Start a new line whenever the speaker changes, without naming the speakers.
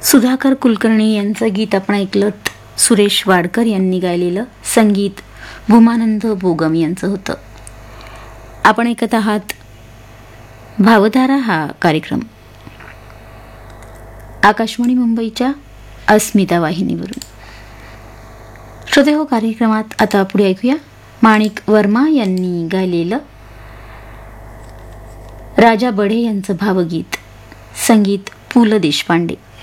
सुधाकर कुलकर्णी यांचं गीत आपण ऐकलं. सुरेश वाडकर यांनी गायलेलं. संगीत भूमानंद बोगम यांचं होतं. आपण ऐकत आहात भावधारा हा कार्यक्रम आकाशवाणी मुंबईच्या अस्मिता वाहिनीवरून. श्रोते हो, कार्यक्रमात आता पुढे ऐकूया माणिक वर्मा यांनी गायलेलं राजा बढे यांचं भावगीत. संगीत पु ल देशपांडे.